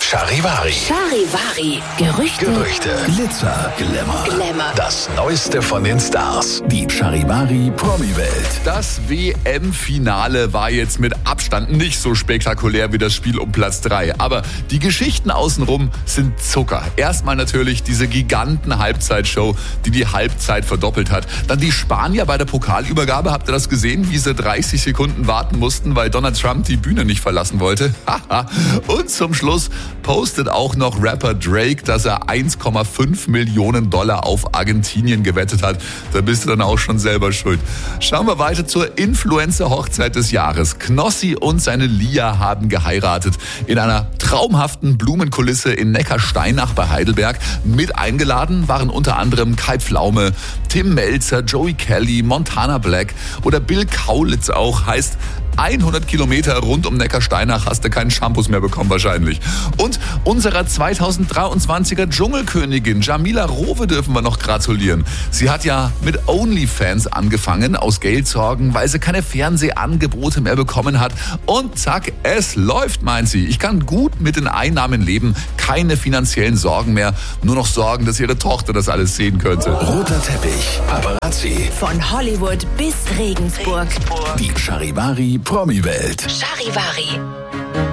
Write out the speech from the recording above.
Charivari. Charivari. Gerüchte. Glitzer, Glamour. Das Neueste von den Stars. Die Charivari Promi-Welt. Das WM-Finale war jetzt mit Abstand nicht so spektakulär wie das Spiel um Platz 3. Aber die Geschichten außenrum sind Zucker. Erstmal natürlich diese Giganten-Halbzeitshow, die die Halbzeit verdoppelt hat. Dann die Spanier bei der Pokalübergabe. Habt ihr das gesehen, wie sie 30 Sekunden warten mussten, weil Donald Trump die Bühne nicht verlassen wollte? Und zum Schluss postet auch noch Rapper Drake, dass er 1,5 Millionen Dollar auf Argentinien gewettet hat. Da bist du dann auch schon selber schuld. Schauen wir weiter zur Influencer-Hochzeit des Jahres. Knossi und seine Lia haben geheiratet in einer traumhaften Blumenkulisse in Neckarsteinach bei Heidelberg. Mit eingeladen waren unter anderem Kai Pflaume, Tim Melzer, Joey Kelly, Montana Black oder Bill Kaulitz auch. Heißt, 100 Kilometer rund um Neckarsteinach hast du keinen Shampoos mehr bekommen wahrscheinlich. Und unserer 2023er Dschungelkönigin Jamila Rowe dürfen wir noch gratulieren. Sie hat ja mit OnlyFans angefangen, aus Geldsorgen, weil sie keine Fernsehangebote mehr bekommen hat. Und zack, es läuft, meint sie. Ich kann gut mit den Einnahmen leben, keine finanziellen Sorgen mehr. Nur noch Sorgen, dass ihre Tochter das alles sehen könnte. Roter Teppich, Paparazzi. Von Hollywood bis Regensburg. Die Charivari Promi-Welt. Charivari.